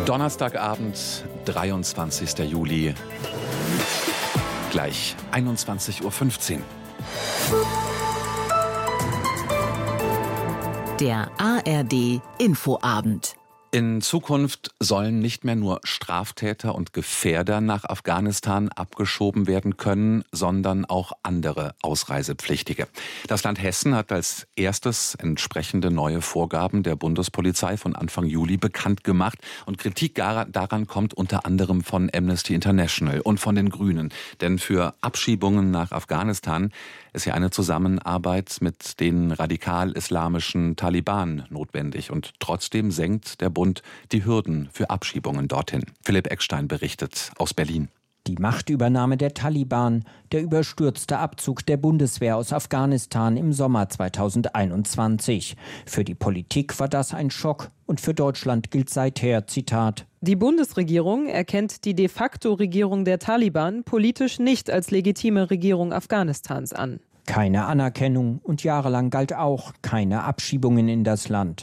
Donnerstagabend, 23. Juli, gleich 21.15 Uhr. Der ARD Infoabend. In Zukunft sollen nicht mehr nur Straftäter und Gefährder nach Afghanistan abgeschoben werden können, sondern auch andere Ausreisepflichtige. Das Land Hessen hat als erstes entsprechende neue Vorgaben der Bundespolizei von Anfang Juli bekannt gemacht. Und Kritik daran kommt unter anderem von Amnesty International und von den Grünen. Denn für Abschiebungen nach Afghanistan ist ja eine Zusammenarbeit mit den radikal-islamischen Taliban notwendig. Und trotzdem senkt der Bund die Hürden für Abschiebungen dorthin. Philipp Eckstein berichtet aus Berlin. Die Machtübernahme der Taliban, der überstürzte Abzug der Bundeswehr aus Afghanistan im Sommer 2021. Für die Politik war das ein Schock und für Deutschland gilt seither, Zitat: Die Bundesregierung erkennt die de facto Regierung der Taliban politisch nicht als legitime Regierung Afghanistans an. Keine Anerkennung und jahrelang galt auch keine Abschiebungen in das Land.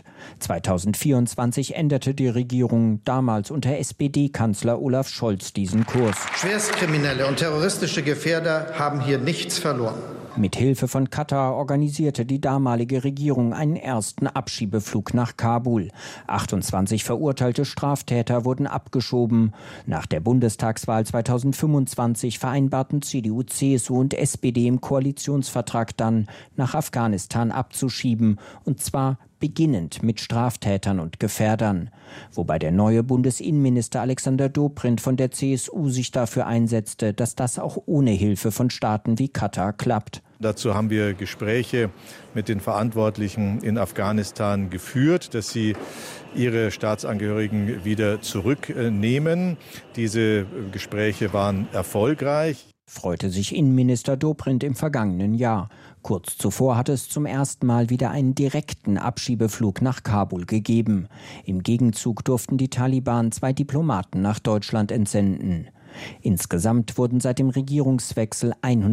2024 änderte die Regierung, damals unter SPD-Kanzler Olaf Scholz, diesen Kurs. Schwerstkriminelle und terroristische Gefährder haben hier nichts verloren. Mit Hilfe von Katar organisierte die damalige Regierung einen ersten Abschiebeflug nach Kabul. 28 verurteilte Straftäter wurden abgeschoben. Nach der Bundestagswahl 2025 vereinbarten CDU, CSU und SPD im Koalitionsvertrag dann, nach Afghanistan abzuschieben, und zwar beginnend mit Straftätern und Gefährdern. Wobei der neue Bundesinnenminister Alexander Dobrindt von der CSU sich dafür einsetzte, dass das auch ohne Hilfe von Staaten wie Katar klappt. Dazu haben wir Gespräche mit den Verantwortlichen in Afghanistan geführt, dass sie ihre Staatsangehörigen wieder zurücknehmen. Diese Gespräche waren erfolgreich. Freute sich Innenminister Dobrindt im vergangenen Jahr. Kurz zuvor hatte es zum ersten Mal wieder einen direkten Abschiebeflug nach Kabul gegeben. Im Gegenzug durften die Taliban 2 Diplomaten nach Deutschland entsenden. Insgesamt wurden seit dem Regierungswechsel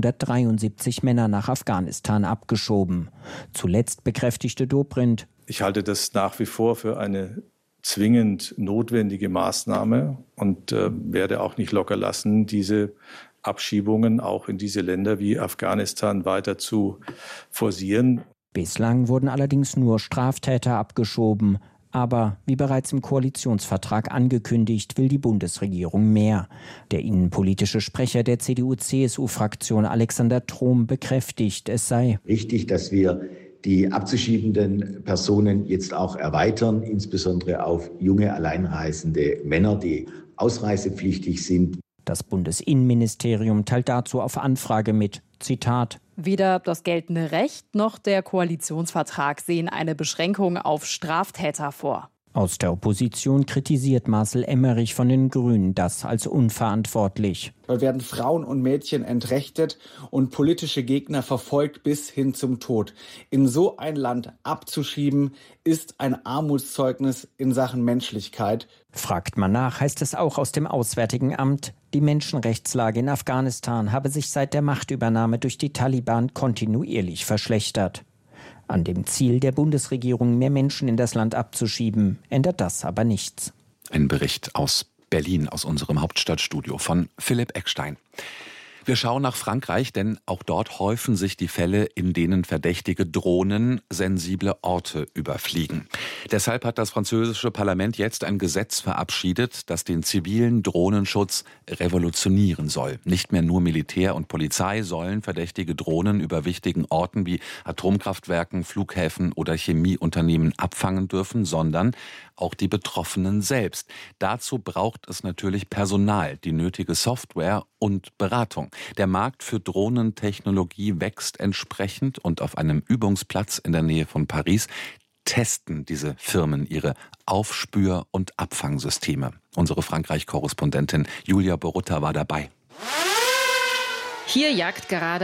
173 Männer nach Afghanistan abgeschoben. Zuletzt bekräftigte Dobrindt: Ich halte das nach wie vor für eine zwingend notwendige Maßnahme und werde auch nicht locker lassen, diese Abschiebungen auch in diese Länder wie Afghanistan weiter zu forcieren. Bislang wurden allerdings nur Straftäter abgeschoben. Aber wie bereits im Koalitionsvertrag angekündigt, will die Bundesregierung mehr. Der innenpolitische Sprecher der CDU-CSU-Fraktion Alexander Trom bekräftigt, es sei richtig, dass wir die abzuschiebenden Personen jetzt auch erweitern, insbesondere auf junge alleinreisende Männer, die ausreisepflichtig sind. Das Bundesinnenministerium teilt dazu auf Anfrage mit, Zitat: Weder das geltende Recht noch der Koalitionsvertrag sehen eine Beschränkung auf Straftäter vor. Aus der Opposition kritisiert Marcel Emmerich von den Grünen das als unverantwortlich. Da werden Frauen und Mädchen entrechtet und politische Gegner verfolgt bis hin zum Tod. In so ein Land abzuschieben, ist ein Armutszeugnis in Sachen Menschlichkeit. Fragt man nach, heißt es auch aus dem Auswärtigen Amt, die Menschenrechtslage in Afghanistan habe sich seit der Machtübernahme durch die Taliban kontinuierlich verschlechtert. An dem Ziel der Bundesregierung, mehr Menschen in das Land abzuschieben, ändert das aber nichts. Ein Bericht aus Berlin, aus unserem Hauptstadtstudio von Philipp Eckstein. Wir schauen nach Frankreich, denn auch dort häufen sich die Fälle, in denen verdächtige Drohnen sensible Orte überfliegen. Deshalb hat das französische Parlament jetzt ein Gesetz verabschiedet, das den zivilen Drohnenschutz revolutionieren soll. Nicht mehr nur Militär und Polizei sollen verdächtige Drohnen über wichtigen Orten wie Atomkraftwerken, Flughäfen oder Chemieunternehmen abfangen dürfen, sondern auch die Betroffenen selbst. Dazu braucht es natürlich Personal, die nötige Software und Beratung. Der Markt für Drohnentechnologie wächst entsprechend und auf einem Übungsplatz in der Nähe von Paris testen diese Firmen ihre Aufspür- und Abfangsysteme. Unsere Frankreich-Korrespondentin Julia Borutta war dabei. Hier jagt gerade